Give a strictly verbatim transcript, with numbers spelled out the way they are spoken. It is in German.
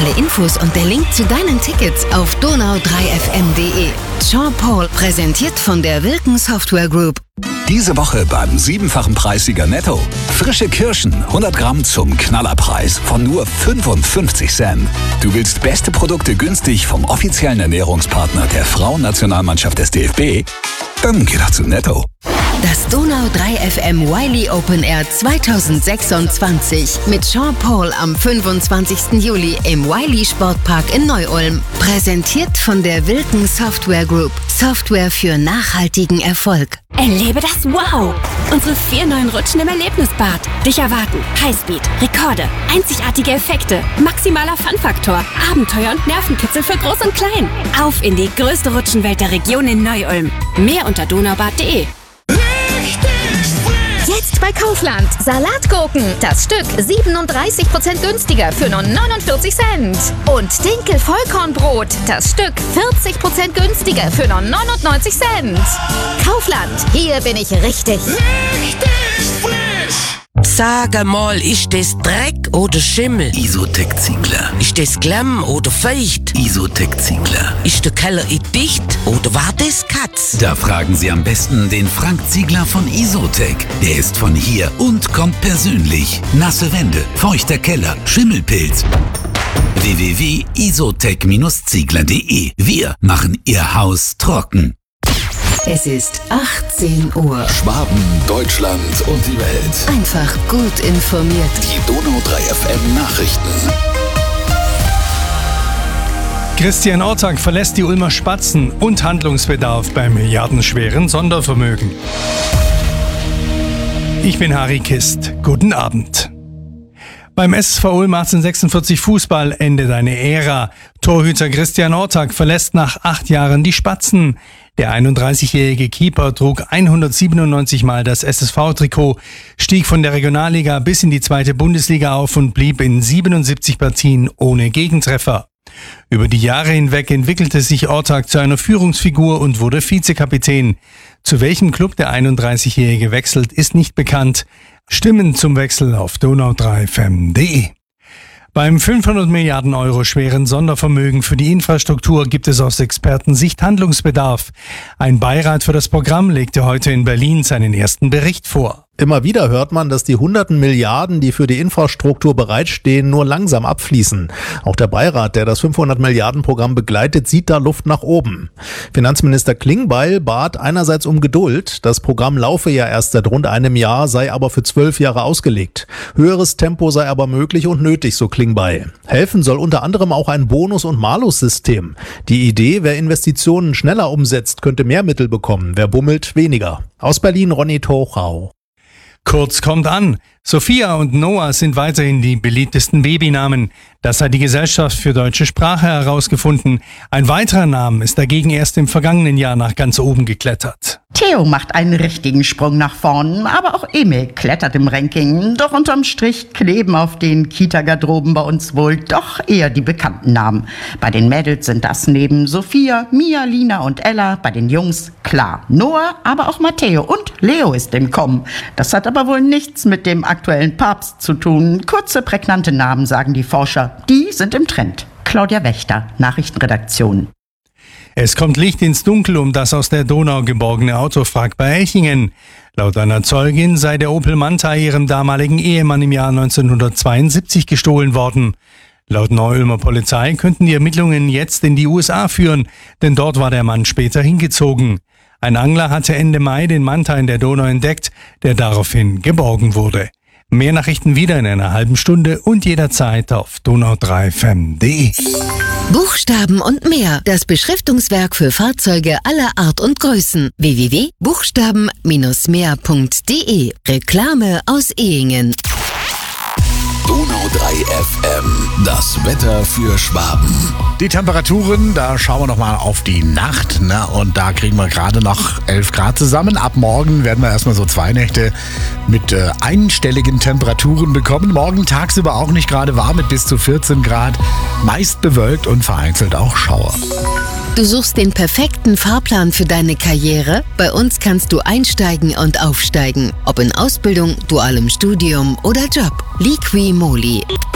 Alle Infos und der Link zu deinen Tickets auf donau drei f m punkt d e. Jean Paul, präsentiert von der Wilken Software Group. Diese Woche beim siebenfachen Preissieger Netto. Frische Kirschen, hundert Gramm zum Knallerpreis von nur fünfundfünfzig Cent. Du willst beste Produkte günstig vom offiziellen Ernährungspartner der Frauennationalmannschaft des D F B? Dann geh doch zu Netto. Das Donau drei F M Wiley Open Air zweitausendsechsundzwanzig mit Jean Paul am fünfundzwanzigsten Juli im Wiley Sportpark in Neu-Ulm. Präsentiert von der Wilken Software Group. Software für nachhaltigen Erfolg. Erlebe das Wow! Unsere vier neuen Rutschen im Erlebnisbad. Dich erwarten Highspeed, Rekorde, einzigartige Effekte, maximaler Fun-Faktor, Abenteuer und Nervenkitzel für Groß und Klein. Auf in die größte Rutschenwelt der Region in Neu-Ulm. Mehr unter donaubad punkt de. Jetzt bei Kaufland. Salatgurken. Das Stück siebenunddreißig Prozent günstiger für nur neunundvierzig Cent. Und Dinkel-Vollkornbrot. Das Stück vierzig Prozent günstiger für nur neunundneunzig Cent. Kaufland. Hier bin ich richtig. Richtig frisch. Sag mal, ist das Dreck oder Schimmel? Isotec Ziegler. Ist das Klamm oder feucht? Isotec Ziegler. Ist der Keller dicht oder war das Katz? Da fragen Sie am besten den Frank Ziegler von Isotec. Der ist von hier und kommt persönlich. Nasse Wände, feuchter Keller, Schimmelpilz. w w w punkt isotec ziegler punkt de. Wir machen Ihr Haus trocken. Es ist achtzehn Uhr. Schwaben, Deutschland und die Welt. Einfach gut informiert. Die Donau drei F M Nachrichten. Christian Ortag verlässt die Ulmer Spatzen und Handlungsbedarf beim milliardenschweren Sondervermögen. Ich bin Harry Kist. Guten Abend. Beim S V Ulm achtzehnhundertsechsundvierzig Fußball endet eine Ära. Torhüter Christian Ortag verlässt nach acht Jahren die Spatzen. Der einunddreißigjährige Keeper trug hundertsiebenundneunzig Mal das S S V-Trikot, stieg von der Regionalliga bis in die zweite Bundesliga auf und blieb in siebenundsiebzig Partien ohne Gegentreffer. Über die Jahre hinweg entwickelte sich Ortag zu einer Führungsfigur und wurde Vizekapitän. Zu welchem Club der einunddreißigjährige wechselt, ist nicht bekannt. Stimmen zum Wechsel auf donau drei f m punkt de. Beim fünfhundert Milliarden Euro schweren Sondervermögen für die Infrastruktur gibt es aus Expertensicht Handlungsbedarf. Ein Beirat für das Programm legte heute in Berlin seinen ersten Bericht vor. Immer wieder hört man, dass die hunderten Milliarden, die für die Infrastruktur bereitstehen, nur langsam abfließen. Auch der Beirat, der das fünfhundert Milliarden Programm begleitet, sieht da Luft nach oben. Finanzminister Klingbeil bat einerseits um Geduld. Das Programm laufe ja erst seit rund einem Jahr, sei aber für zwölf Jahre ausgelegt. Höheres Tempo sei aber möglich und nötig, so Klingbeil. Helfen soll unter anderem auch ein Bonus- und Malus-System. Die Idee, wer Investitionen schneller umsetzt, könnte mehr Mittel bekommen, wer bummelt, weniger. Aus Berlin Ronny Tochau. Kurz kommt an. Sophia und Noah sind weiterhin die beliebtesten Babynamen. Das hat die Gesellschaft für deutsche Sprache herausgefunden. Ein weiterer Name ist dagegen erst im vergangenen Jahr nach ganz oben geklettert. Theo macht einen richtigen Sprung nach vorn, aber auch Emil klettert im Ranking. Doch unterm Strich kleben auf den Kita-Garderoben bei uns wohl doch eher die bekannten Namen. Bei den Mädels sind das neben Sophia, Mia, Lina und Ella, bei den Jungs klar Noah, aber auch Matteo und Leo ist im Kommen. Das hat aber wohl nichts mit dem aktuellen Papst zu tun. Kurze, prägnante Namen, sagen die Forscher. Die sind im Trend. Claudia Wächter, Nachrichtenredaktion. Es kommt Licht ins Dunkel um das aus der Donau geborgene Autowrack bei Elchingen. Laut einer Zeugin sei der Opel Manta ihrem damaligen Ehemann im Jahr neunzehnhundertzweiundsiebzig gestohlen worden. Laut Neu-Ulmer Polizei könnten die Ermittlungen jetzt in die U S A führen, denn dort war der Mann später hingezogen. Ein Angler hatte Ende Mai den Manta in der Donau entdeckt, der daraufhin geborgen wurde. Mehr Nachrichten wieder in einer halben Stunde und jederzeit auf donau drei f m punkt de. Buchstaben und mehr. Das Beschriftungswerk für Fahrzeuge aller Art und Größen. w w w punkt buchstaben mehr punkt de. Reklame aus Ehingen. Donau drei F M. Das Wetter für Schwaben. Die Temperaturen, da schauen wir noch mal auf die Nacht. Ne? Und da kriegen wir gerade noch elf Grad zusammen. Ab morgen werden wir erstmal so zwei Nächte mit äh, einstelligen Temperaturen bekommen. Morgen tagsüber auch nicht gerade warm mit bis zu vierzehn Grad. Meist bewölkt und vereinzelt auch Schauer. Du suchst den perfekten Fahrplan für deine Karriere? Bei uns kannst du einsteigen und aufsteigen. Ob in Ausbildung, dualem Studium oder Job. Liqui Moly.